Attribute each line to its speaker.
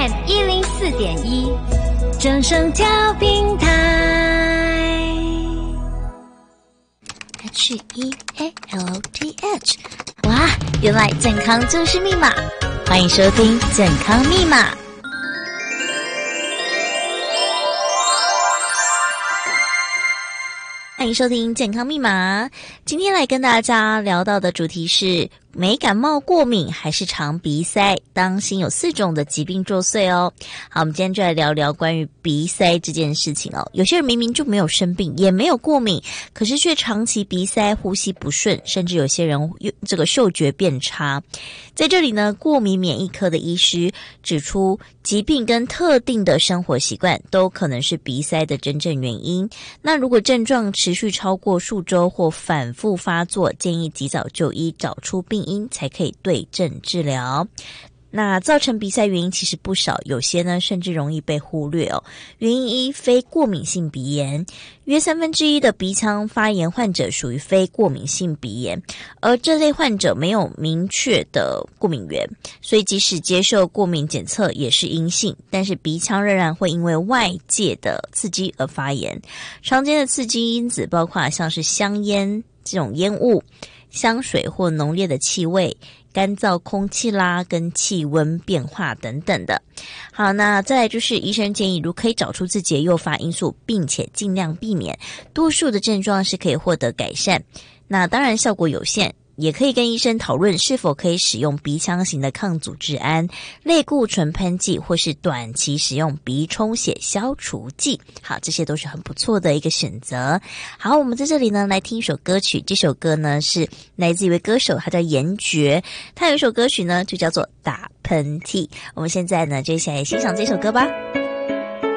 Speaker 1: FM 104.1，正声调频台。HEALTH， 哇，原来健康就是密码！欢迎收听健康密码。欢迎收听健康密码。今天来跟大家聊到的主题是没感冒过敏还是常鼻塞，当心有4种的疾病作祟哦。好，我们今天就来聊聊关于鼻塞这件事情哦。有些人明明就没有生病，也没有过敏，可是却长期鼻塞、呼吸不顺，甚至有些人这个嗅觉变差。在这里呢，过敏免疫科的医师指出，疾病跟特定的生活习惯都可能是鼻塞的真正原因。那如果症状持续超过数周或反复发作，建议及早就医，找出病因才可以对症治疗。那造成鼻塞原因其实不少，有些呢甚至容易被忽略哦。原因一，非过敏性鼻炎，约1/3的鼻腔发炎患者属于非过敏性鼻炎，而这类患者没有明确的过敏源，所以即使接受过敏检测也是阴性，但是鼻腔仍然会因为外界的刺激而发炎。常见的刺激因子包括像是香烟这种烟雾、香水或浓烈的气味、干燥空气啦，跟气温变化等等的。好，那再来就是医生建议，如可以找出自己的诱发因素，并且尽量避免，多数的症状是可以获得改善。那当然效果有限，也可以跟医生讨论是否可以使用鼻腔型的抗组织胺、类固醇喷剂，或是短期使用鼻充血消除剂。好，这些都是很不错的一个选择。好，我们在这里呢来听一首歌曲，这首歌呢是来自一位歌手，他叫严爵，他有一首歌曲呢就叫做打喷嚏。我们现在呢就一起来欣赏这首歌吧。